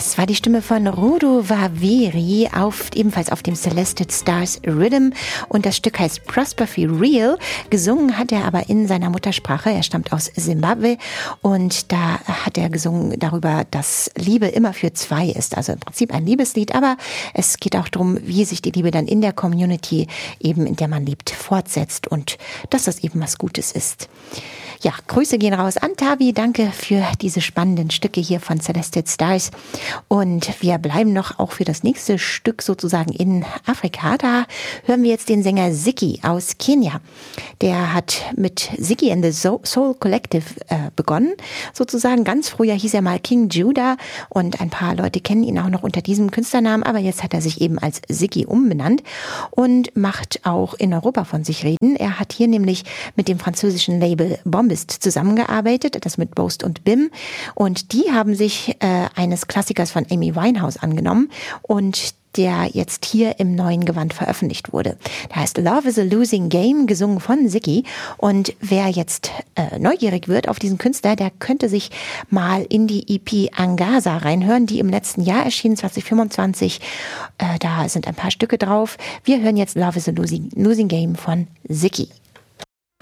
Das war die Stimme von Rudo Vaveri, ebenfalls auf dem Celested Stars Rhythm, und das Stück heißt Prosper Feel Real. Gesungen hat er aber in seiner Muttersprache. Er stammt aus Simbabwe und da hat er gesungen darüber, dass Liebe immer für zwei ist. Also im Prinzip ein Liebeslied, aber es geht auch darum, wie sich die Liebe dann in der Community, eben in der man lebt, fortsetzt und dass das eben was Gutes ist. Ja, Grüße gehen raus an Tavi. Danke für diese spannenden Stücke hier von Celested Stars. Und wir bleiben noch auch für das nächste Stück sozusagen in Afrika. Da hören wir jetzt den Sänger Ziggy aus Kenia. Der hat mit Ziggy and the Soul Collective begonnen. Sozusagen ganz früher hieß er mal King Judah und ein paar Leute kennen ihn auch noch unter diesem Künstlernamen. Aber jetzt hat er sich eben als Ziggy umbenannt und macht auch in Europa von sich reden. Er hat hier nämlich mit dem französischen Label Bombist zusammengearbeitet, das mit Boast und Bim, und die haben sich eines Klassikers von Amy Winehouse angenommen und der jetzt hier im neuen Gewand veröffentlicht wurde. Der heißt Love is a Losing Game, gesungen von Ziggy. Und wer jetzt neugierig wird auf diesen Künstler, der könnte sich mal in die EP Angasa reinhören, die im letzten Jahr erschien, 2025. Da sind ein paar Stücke drauf. Wir hören jetzt Love is a Losing Game von Ziggy.